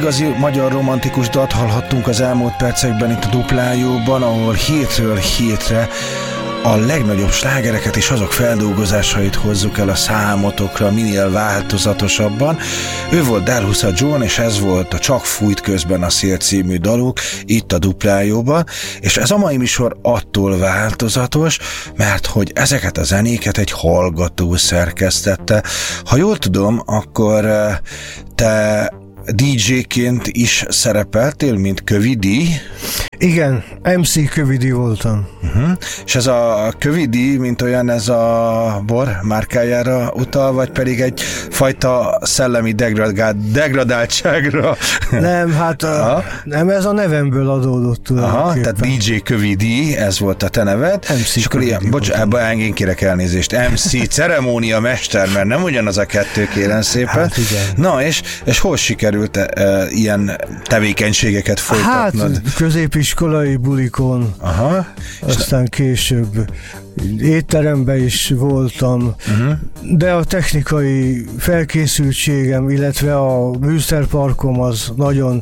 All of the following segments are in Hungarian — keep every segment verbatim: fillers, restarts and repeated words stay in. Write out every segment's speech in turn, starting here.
igazi magyar romantikus dalt hallhattunk az elmúlt percekben itt a Duplájóban, ahol hétről hétre a legnagyobb slágereket és azok feldolgozásait hozzuk el a számotokra minél változatosabban. Ő volt Delhusa John, és ez volt a Csak fújt közben a szél című daluk itt a Duplájóban, és ez a mai műsor attól változatos, mert hogy ezeket a zenéket egy hallgató szerkesztette. Ha jól tudom, akkor te dé dzséként is szerepeltél, mint Kövidi. Igen, em cé Kövidi voltam. Uh-huh. És ez a Kövidi, mint olyan, ez a bor márkájára utal, vagy pedig egy fajta szellemi degradál, degradáltságra? Nem, hát a, nem, ez a nevemből adódott. Aha, tehát dé dzsé Kövidi, ez volt a te neved. em cé és akkor ilyen, bocs, ebben én kérek elnézést. em cé, ceremónia mester, mert nem ugyanaz a kettő, kérem szépen. Hát igen. Na, és, és hol sikerült e, ilyen tevékenységeket folytatnod? Hát középiskolai bulikon, aha. Aztán később étteremben is voltam, uh-huh. de a technikai felkészültségem, illetve a műszerparkom az nagyon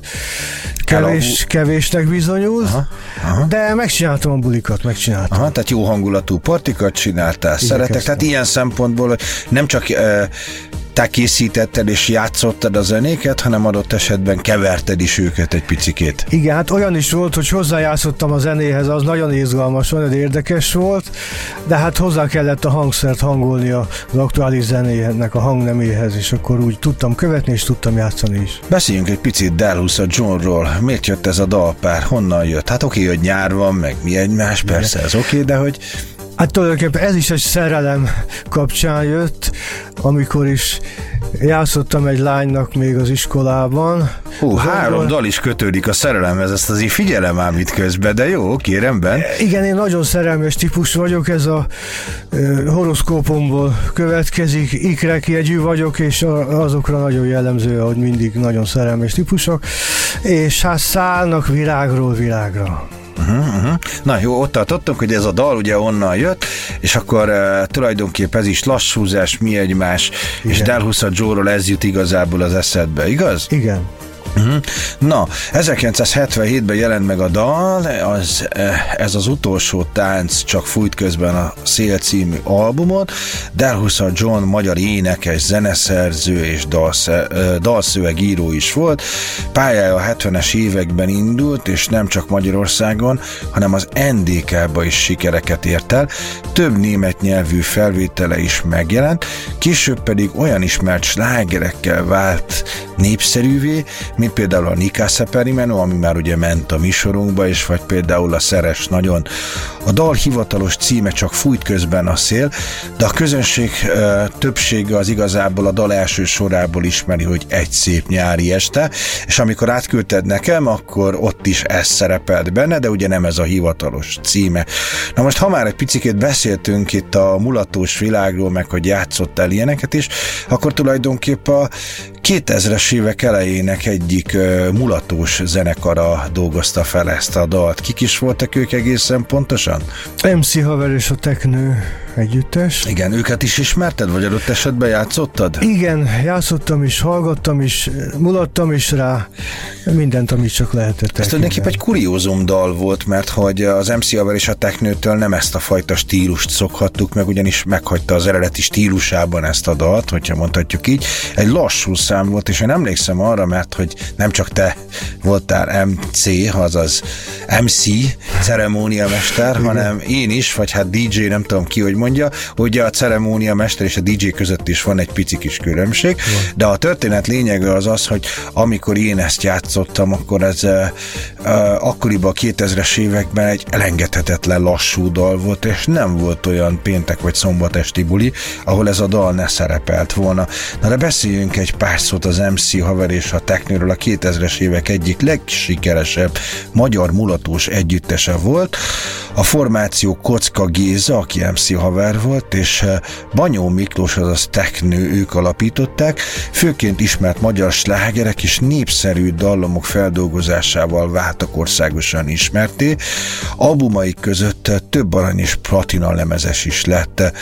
kevés, kevésnek bizonyult, aha. Aha. de megcsináltam a bulikat, megcsináltam. Aha, tehát jó hangulatú partikat csináltál, szeretek, tehát ilyen szempontból, hogy nem csak e, te készítetted és játszottad a zenéket, hanem adott esetben keverted is őket egy picikét. Igen, hát olyan is volt, hogy hozzájátszottam a zenéhez, az nagyon izgalmas, nagyon érdekes volt, de hát hozzá kellett a hangszert hangolni az aktuális zenének a hangneméhez, és akkor úgy tudtam követni, és tudtam játszani is. Beszéljünk egy picit Delhusa Johnról. Miért jött ez a dalpár? Honnan jött? Hát oké, hogy nyár van, meg mi egymás, persze ez oké, de hogy... Hát tulajdonképpen ez is egy szerelem kapcsán jött, amikor is játszottam egy lánynak még az iskolában. Hú, három Zongor... dal is kötődik a szerelemhez, ezt azért figyelem ám itt közben, de jó, oké, rendben. Igen, én nagyon szerelmes típus vagyok, ez a uh, horoszkópomból következik, ikrek jegyű vagyok, és azokra nagyon jellemző, hogy mindig nagyon szerelmes típusok, és hát szállnak virágról virágra. Uh-huh, uh-huh. Na jó, ott tartottunk, hogy ez a dal ugye onnan jött, és akkor uh, tulajdonképpen ez is lassúzás, mi egymás, igen. És Delhusa Johnról ez jut igazából az eszedbe, igaz? Igen. Uh-huh. Na, ezerkilencszázhetvenhétben jelent meg a dal, az, ez az utolsó tánc Csak fújt közben a szél című albumon. Delhusa John magyar énekes, zeneszerző és dalsze, dalszövegíró is volt. Pályája a hetvenes években indult, és nem csak Magyarországon, hanem az en dé ká-ba is sikereket ért el. Több német nyelvű felvétele is megjelent, később pedig olyan ismert slágerekkel vált népszerűvé, mint például a Nikase Perimeno, ami már ugye ment a műsorunkba, és vagy például a Szeres nagyon. A dal hivatalos címe Csak fújt közben a szél, de a közönség ö, többsége az igazából a dal első sorából ismeri, hogy Egy szép nyári este, és amikor átküldted nekem, akkor ott is ez szerepelt benne, de ugye nem ez a hivatalos címe. Na most, ha már egy picikét beszéltünk itt a mulatós világról, meg hogy játszottál ilyeneket is, akkor tulajdonképpen a kétezres évek elejének egyik uh, mulatós zenekara dolgozta fel ezt a dalt. Kik is voltak ők egészen pontosan? em cé Haver és a Teknő együttes. Igen, őket is ismerted, vagy adott esetben játszottad? Igen, játszottam is, hallgattam is, mulattam is rá, mindent, amit csak lehetett. Ez tulajdonképpen egy kuriózum dal volt, mert hogy az em cé Haver és a Teknőtől nem ezt a fajta stílust szokhattuk meg, ugyanis meghagyta az eredeti stílusában ezt a dalt, hogyha mondhatjuk így. Egy lassú szám volt, és én emlékszem arra, mert hogy nem csak te voltál em cé, azaz em cé, ceremóniamester, hanem én is, vagy hát dé dzsé, nem tudom ki, hogy mondja, hogy a ceremóniamester és a dé dzsé között is van egy pici kis különbség, de a történet lényege az az, hogy amikor én ezt játszottam, akkor ez uh, uh, akkoriban a kétezres években egy elengedhetetlen lassú dal volt, és nem volt olyan péntek vagy szombat esti buli, ahol ez a dal ne szerepelt volna. Na de beszéljünk egy pár szót az em cé Haver és a Teknőről. A kétezres évek egyik legsikeresebb magyar mulatós együttese volt. A formáció Kocka Géza, aki em cé Haver volt, és Banyó Miklós, azaz Teknő, ők alapították. Főként ismert magyar slágerek és népszerű dallamok feldolgozásával váltak országosan ismerté. Albumaik között több arany és platina lemezes is lett.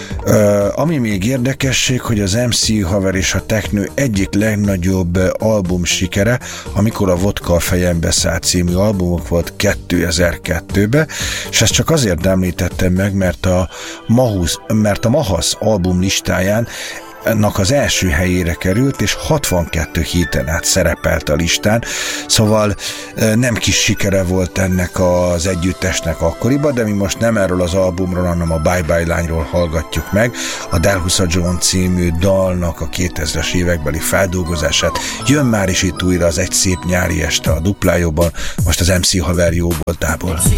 Uh, ami még érdekesség, hogy az em cé Haver és a Teknő egyik legnagyobb album sikere, amikor a Vodka a fejembe szállt című albumok volt kétezer-kettőben, és ezt csak azért említettem meg, mert a Mahusz, mert a Mahasz album listáján ennek az első helyére került, és hatvankettő héten át szerepelt a listán, szóval nem kis sikere volt ennek az együttesnek akkoriban, de mi most nem erről az albumról, hanem a Bye Bye lányról hallgatjuk meg, a Delhusa John című dalnak a kétezres évekbeli feldolgozását. Jön már is itt újra az Egy szép nyári este a Duplájóban, most az em cé Haver jó voltából.